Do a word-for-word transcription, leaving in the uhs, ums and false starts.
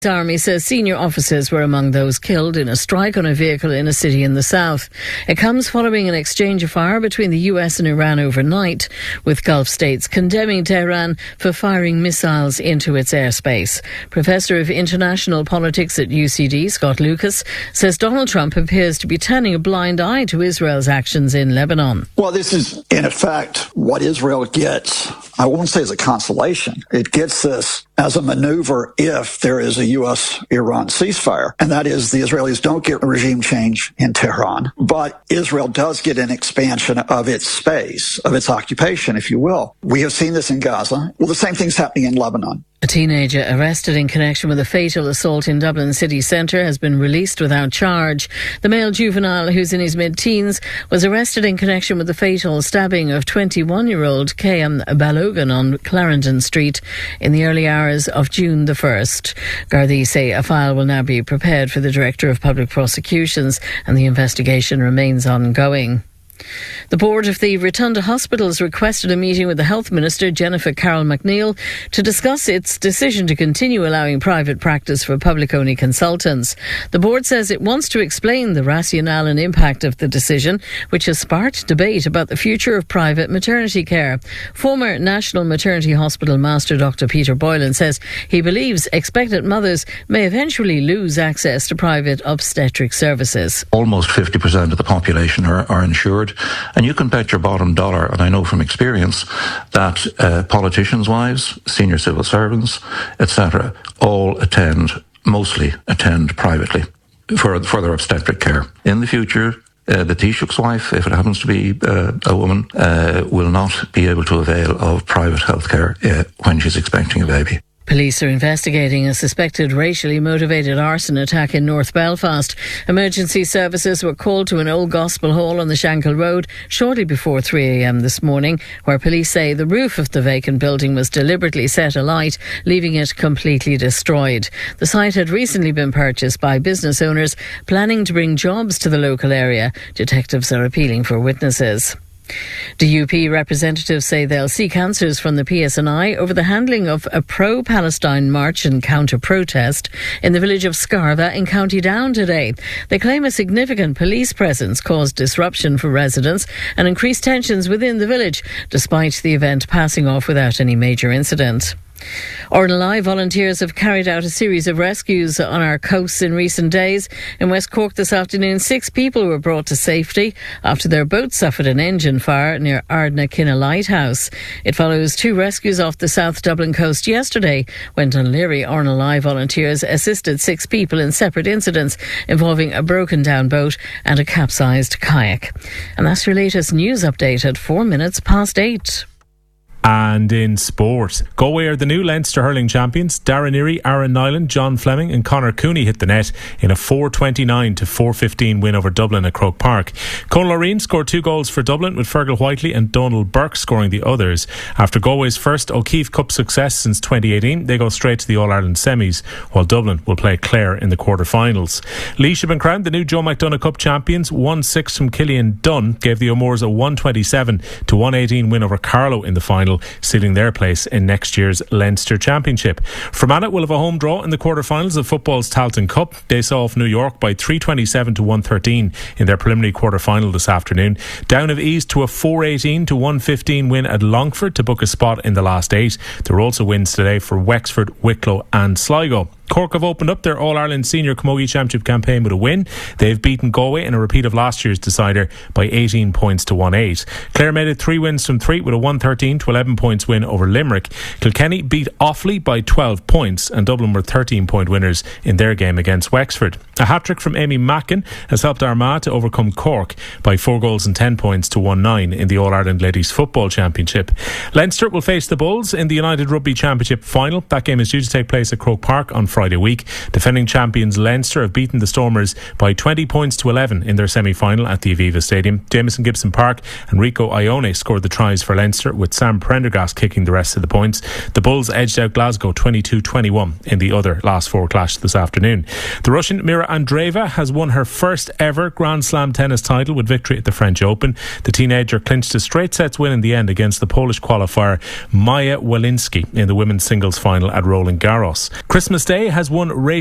The Army says senior officers were among those killed in a strike on a vehicle in a city in the south. It comes following an exchange of fire between the U S and Iran overnight, with Gulf states condemning Tehran for firing missiles into its airspace. Professor of International Politics at U C D, Scott Lucas, says Donald Trump appears to be turning a blind eye to Israel's actions in Lebanon. Well, this is, in effect, what Israel gets. I won't say as a consolation. It gets this as a maneuver if there is a U S Iran ceasefire. And that is, the Israelis don't get regime change in Tehran, but Israel does get an expansion of its space, of its occupation, if you will. We have seen this in Gaza. Well, the same thing's happening in Lebanon. A teenager arrested in connection with a fatal assault in Dublin city centre has been released without charge. The male juvenile, who's in his mid-teens, was arrested in connection with the fatal stabbing of twenty-one-year-old K M Balogan on Clarendon Street in the early hours of June the first. Gardaí say a file will now be prepared for the Director of Public Prosecutions and the investigation remains ongoing. The board of the Rotunda Hospitals requested a meeting with the Health Minister, Jennifer Carroll McNeil, to discuss its decision to continue allowing private practice for public-only consultants. The board says it wants to explain the rationale and impact of the decision, which has sparked debate about the future of private maternity care. Former National Maternity Hospital Master Doctor Peter Boylan says he believes expectant mothers may eventually lose access to private obstetric services. Almost fifty percent of the population are, are insured. And you can bet your bottom dollar, and I know from experience, that uh, politicians' wives, senior civil servants, et cetera, all attend, mostly attend privately for, for their obstetric care. In the future, uh, the Taoiseach's wife, if it happens to be uh, a woman, uh, will not be able to avail of private health care uh, when she's expecting a baby. Police are investigating a suspected racially motivated arson attack in North Belfast. Emergency services were called to an old gospel hall on the Shankill Road shortly before three a.m. this morning, where police say the roof of the vacant building was deliberately set alight, leaving it completely destroyed. The site had recently been purchased by business owners planning to bring jobs to the local area. Detectives are appealing for witnesses. D U P representatives say they'll seek answers from the P S N I over the handling of a pro-Palestine march and counter-protest in the village of Scarva in County Down today. They claim a significant police presence caused disruption for residents and increased tensions within the village, despite the event passing off without any major incident. Ornelai volunteers have carried out a series of rescues on our coasts in recent days. In West Cork this afternoon, six people were brought to safety after their boat suffered an engine fire near Ardnakinna Lighthouse. It follows two rescues off the South Dublin coast yesterday, when Dunleary Ornelai volunteers assisted six people in separate incidents involving a broken down boat and a capsized kayak. And that's your latest news update at four minutes past eight. And in sport, Galway are the new Leinster hurling champions. Darren Erie, Aaron Nyland, John Fleming and Conor Cooney hit the net in a four twenty-nine to four fifteen win over Dublin at Croke Park. Conor Loreen scored two goals for Dublin, with Fergal Whiteley and Donald Burke scoring the others. After Galway's first O'Keefe Cup success since twenty eighteen, they go straight to the All-Ireland semis, while Dublin will play Clare in the quarter-finals. Laois have been crowned the new Joe McDonagh Cup champions. one six from Killian Dunn gave the O'Moores a one twenty-seven to one eighteen win over Carlow in the final, sealing their place in next year's Leinster Championship. Fermanagh will have a home draw in the quarter-finals of football's Tailteann Cup. They saw off New York by three twenty-seven to one thirteen in their preliminary quarter-final this afternoon. Down have eased to a four eighteen to one fifteen win at Longford to book a spot in the last eight. There were also wins today for Wexford, Wicklow and Sligo. Cork have opened up their All-Ireland Senior Camogie Championship campaign with a win. They've beaten Galway in a repeat of last year's decider by eighteen points to one eight. Clare made it three wins from three with a one thirteen to eleven points win over Limerick. Kilkenny beat Offaly by twelve points, and Dublin were thirteen point winners in their game against Wexford. A hat-trick from Amy Mackin has helped Armagh to overcome Cork by four goals and ten points to one nine in the All-Ireland Ladies Football Championship. Leinster will face the Bulls in the United Rugby Championship final. That game is due to take place at Croke Park on Friday week. Defending champions Leinster have beaten the Stormers by twenty points to eleven in their semi-final at the Aviva Stadium. Jameson Gibson Park and Rico Ione scored the tries for Leinster, with Sam Prendergast kicking the rest of the points. The Bulls edged out Glasgow twenty-two twenty-one in the other last four clash this afternoon. The Russian Mira Andreeva has won her first ever Grand Slam tennis title with victory at the French Open. The teenager clinched a straight sets win in the end against the Polish qualifier Maja Walinski in the women's singles final at Roland Garros. Christmas Day May has won race